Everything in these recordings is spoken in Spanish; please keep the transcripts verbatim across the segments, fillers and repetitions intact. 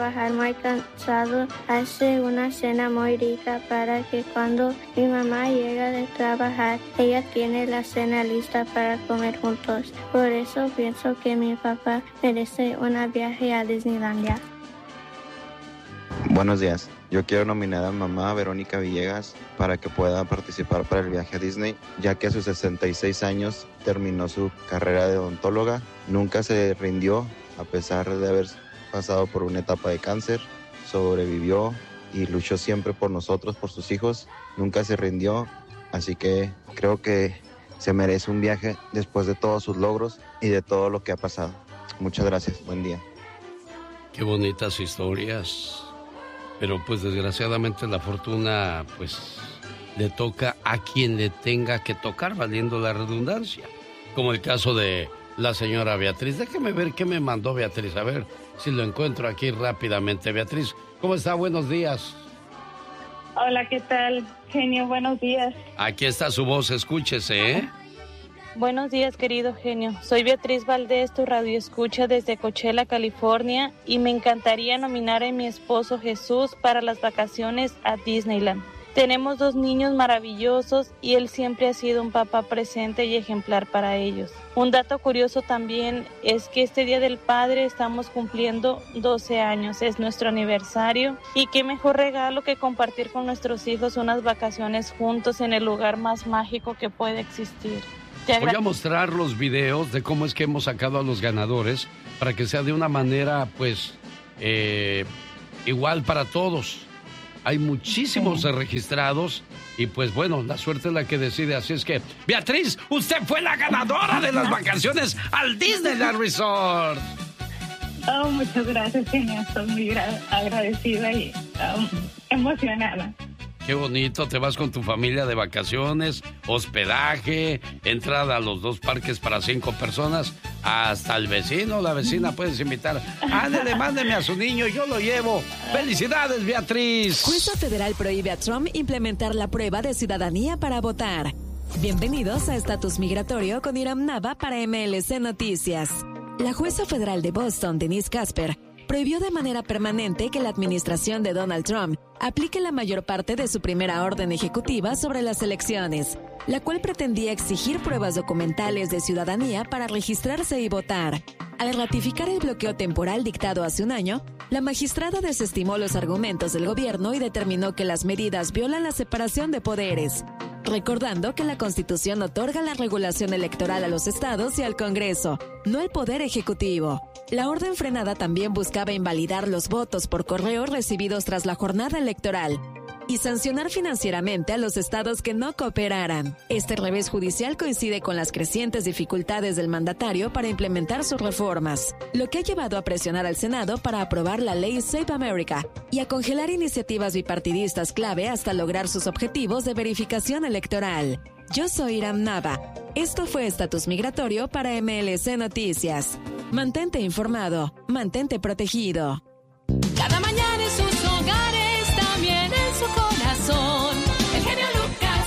Trabajar muy cansado, hace una cena muy rica para que cuando mi mamá llega de trabajar, ella tiene la cena lista para comer juntos. Por eso pienso que mi papá merece un viaje a Disneylandia. Buenos días. Yo quiero nominar a mamá Verónica Villegas para que pueda participar para el viaje a Disney, ya que a sus sesenta y seis años terminó su carrera de odontóloga. Nunca se rindió a pesar de haber pasado por una etapa de cáncer, sobrevivió y luchó siempre por nosotros, por sus hijos, nunca se rindió, así que creo que se merece un viaje después de todos sus logros y de todo lo que ha pasado. Muchas gracias, buen día. Qué bonitas historias, pero pues desgraciadamente la fortuna pues le toca a quien le tenga que tocar, valiendo la redundancia, como el caso de la señora Beatriz. Déjeme ver qué me mandó Beatriz, a ver si lo encuentro aquí rápidamente. Beatriz, ¿cómo está? Buenos días. Hola, ¿qué tal, genio? Buenos días. Aquí está su voz, escúchese, ¿eh? Buenos días, querido genio. Soy Beatriz Valdés, tu radioescucha desde Coachella, California, y me encantaría nominar a mi esposo Jesús para las vacaciones a Disneyland. Tenemos dos niños maravillosos y él siempre ha sido un papá presente y ejemplar para ellos. Un dato curioso también es que este Día del Padre estamos cumpliendo doce años, es nuestro aniversario, y qué mejor regalo que compartir con nuestros hijos unas vacaciones juntos en el lugar más mágico que puede existir. Voy a mostrar los videos de cómo es que hemos sacado a los ganadores para que sea de una manera pues eh, igual para todos. Hay muchísimos sí. registrados y pues bueno, la suerte es la que decide. Así es que, Beatriz, usted fue la ganadora de las vacaciones al Disneyland Resort. Oh, muchas gracias, genio. Estoy muy agradecida y um, emocionada. Qué bonito, te vas con tu familia de vacaciones, hospedaje, entrada a los dos parques para cinco personas, hasta el vecino, la vecina puedes invitar. Ándele, mándeme a su niño, yo lo llevo. ¡Felicidades, Beatriz! Jueza federal prohíbe a Trump implementar la prueba de ciudadanía para votar. Bienvenidos a Estatus Migratorio con Iram Nava para M L C Noticias. La jueza federal de Boston, Denise Casper, prohibió de manera permanente que la administración de Donald Trump aplique la mayor parte de su primera orden ejecutiva sobre las elecciones, la cual pretendía exigir pruebas documentales de ciudadanía para registrarse y votar. Al ratificar el bloqueo temporal dictado hace un año, la magistrada desestimó los argumentos del gobierno y determinó que las medidas violan la separación de poderes, recordando que la Constitución otorga la regulación electoral a los estados y al Congreso, no al Poder Ejecutivo. La orden frenada también buscaba invalidar los votos por correo recibidos tras la jornada electoral y sancionar financieramente a los estados que no cooperaran. Este revés judicial coincide con las crecientes dificultades del mandatario para implementar sus reformas, lo que ha llevado a presionar al Senado para aprobar la ley Save America y a congelar iniciativas bipartidistas clave hasta lograr sus objetivos de verificación electoral. Yo soy Iram Nava. Esto fue Estatus Migratorio para M L C Noticias. Mantente informado, mantente protegido. Cada mañana en sus hogares, también en su corazón, el genio Lucas.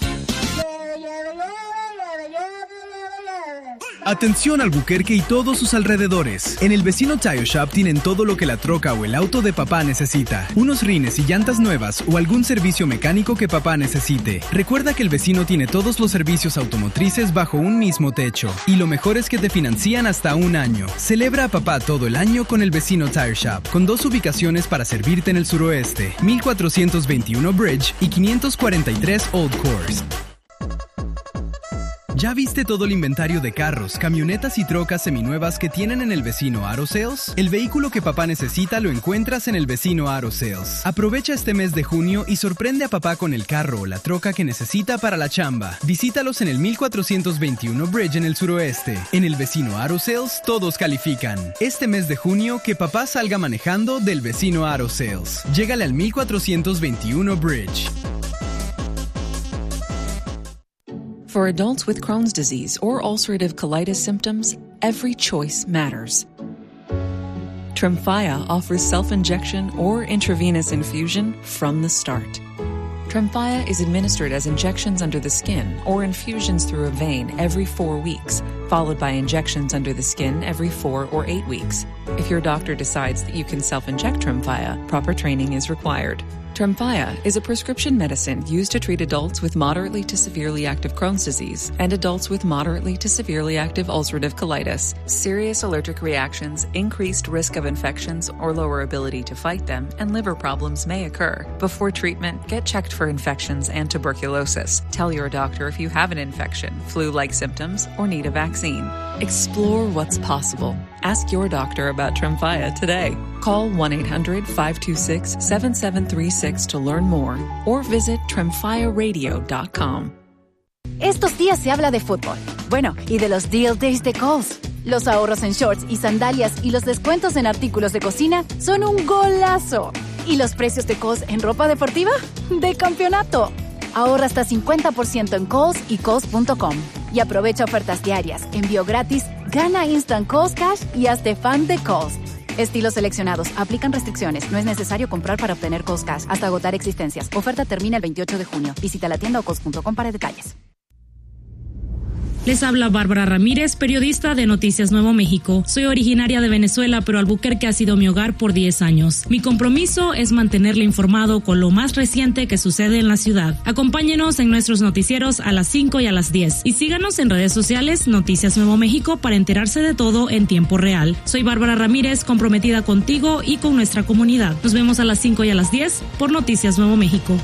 Atención Albuquerque y todos sus alrededores. En el vecino Tire Shop tienen todo lo que la troca o el auto de papá necesita. Unos rines y llantas nuevas o algún servicio mecánico que papá necesite. Recuerda que el vecino tiene todos los servicios automotrices bajo un mismo techo. Y lo mejor es que te financian hasta un año. Celebra a papá todo el año con el vecino Tire Shop, con dos ubicaciones para servirte en el suroeste, mil cuatrocientos veintiuno Bridge y quinientos cuarenta y tres Old Course. ¿Ya viste todo el inventario de carros, camionetas y trocas seminuevas que tienen en el vecino Auto Sales? El vehículo que papá necesita lo encuentras en el vecino Auto Sales. Aprovecha este mes de junio y sorprende a papá con el carro o la troca que necesita para la chamba. Visítalos en el mil cuatrocientos veintiuno Bridge en el suroeste. En el vecino Auto Sales todos califican. Este mes de junio que papá salga manejando del vecino Auto Sales. Llégale al mil cuatrocientos veintiuno Bridge. For adults with Crohn's disease or ulcerative colitis symptoms, every choice matters. Tremfya offers self-injection or intravenous infusion from the start. Tremfya is administered as injections under the skin or infusions through a vein every four weeks, followed by injections under the skin every four or eight weeks. If your doctor decides that you can self-inject Tremfya, proper training is required. Tremfya is a prescription medicine used to treat adults with moderately to severely active Crohn's disease and adults with moderately to severely active ulcerative colitis. Serious allergic reactions, increased risk of infections or lower ability to fight them, and liver problems may occur. Before treatment, get checked for infections and tuberculosis. Tell your doctor if you have an infection, flu-like symptoms, or need a vaccine. Explore what's possible. Ask your doctor about Tremfya today. Call one eight hundred five two six seven seven three six to learn more or visit tremfya radio dot com. Estos días se habla de fútbol. Bueno, y de los Deal Days de Kohl's. Los ahorros en shorts y sandalias y los descuentos en artículos de cocina son un golazo. ¿Y los precios de Kohl's en ropa deportiva? ¡De campeonato! Ahorra hasta cincuenta por ciento en Kohl's y Kohl's punto com. Y aprovecha ofertas diarias, envío gratis, gana Instant Kohl's Cash y hazte fan de Kohl's. Estilos seleccionados. Aplican restricciones. No es necesario comprar para obtener Kohl's Cash hasta agotar existencias. Oferta termina el veintiocho de junio. Visita la tienda o kohl's punto com para detalles. Les habla Bárbara Ramírez, periodista de Noticias Nuevo México. Soy originaria de Venezuela, pero Albuquerque ha sido mi hogar por diez años. Mi compromiso es mantenerle informado con lo más reciente que sucede en la ciudad. Acompáñenos en nuestros noticieros a las cinco y a las diez. Y síganos en redes sociales Noticias Nuevo México para enterarse de todo en tiempo real. Soy Bárbara Ramírez, comprometida contigo y con nuestra comunidad. Nos vemos a las cinco y a las diez por Noticias Nuevo México.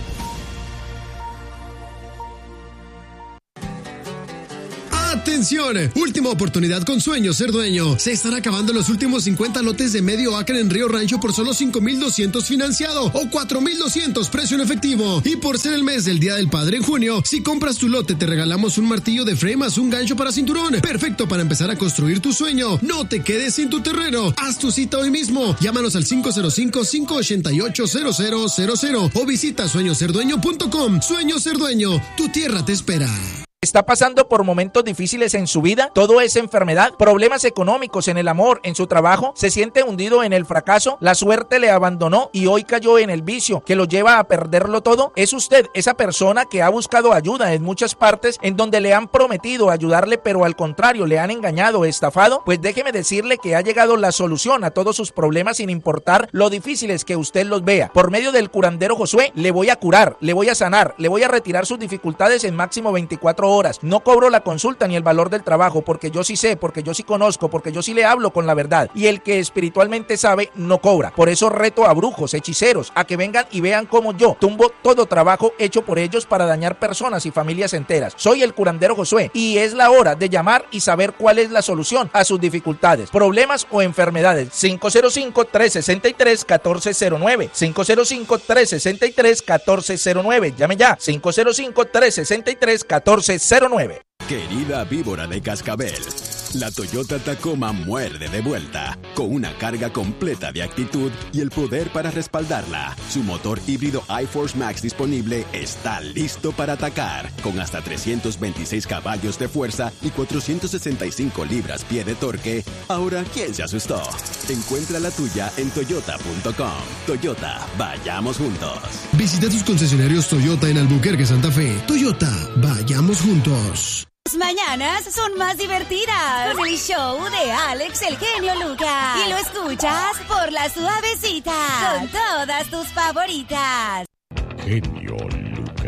¡Atención! Última oportunidad con Sueño Ser Dueño. Se están acabando los últimos cincuenta lotes de medio acre en Río Rancho por solo cinco mil doscientos financiado o cuatro mil doscientos precio en efectivo. Y por ser el mes del Día del Padre en junio, si compras tu lote te regalamos un martillo de frame más un gancho para cinturón. Perfecto para empezar a construir tu sueño. No te quedes sin tu terreno. Haz tu cita hoy mismo. Llámanos al cinco cero cinco, cinco ocho ocho, cero cero cero cero o visita sueño ser dueño punto com. Sueño Ser Dueño. Tu tierra te espera. ¿Está pasando por momentos difíciles en su vida? ¿Todo es enfermedad? ¿Problemas económicos en el amor, en su trabajo? ¿Se siente hundido en el fracaso? ¿La suerte le abandonó y hoy cayó en el vicio que lo lleva a perderlo todo? ¿Es usted esa persona que ha buscado ayuda en muchas partes en donde le han prometido ayudarle pero al contrario le han engañado, estafado? Pues déjeme decirle que ha llegado la solución a todos sus problemas sin importar lo difíciles que usted los vea. Por medio del curandero Josué le voy a curar, le voy a sanar, le voy a retirar sus dificultades en máximo veinticuatro horas. No cobro la consulta ni el valor del trabajo porque yo sí sé, porque yo sí conozco, porque yo sí le hablo con la verdad. Y el que espiritualmente sabe no cobra. Por eso reto a brujos, hechiceros, a que vengan y vean cómo yo tumbo todo trabajo hecho por ellos para dañar personas y familias enteras. Soy el curandero Josué y es la hora de llamar y saber cuál es la solución a sus dificultades, problemas o enfermedades. cinco cero cinco, tres seis tres, uno cuatro cero nueve cinco cero cinco, tres seis tres, uno cuatro cero nueve. Llame ya. cinco cero cinco, tres seis tres, uno cuatro cero nueve. Querida víbora de cascabel, la Toyota Tacoma muerde de vuelta, con una carga completa de actitud y el poder para respaldarla. Su motor híbrido iForce Max disponible está listo para atacar, con hasta trescientos veintiséis caballos de fuerza y cuatrocientos sesenta y cinco libras-pie de torque. Ahora, ¿quién se asustó? Encuentra la tuya en toyota punto com. Toyota, vayamos juntos. Visita tus concesionarios Toyota en Albuquerque, Santa Fe. Toyota, vayamos juntos. Las mañanas son más divertidas con el show de Alex el Genio Lucas. Y lo escuchas por La Suavecita con todas tus favoritas. Genio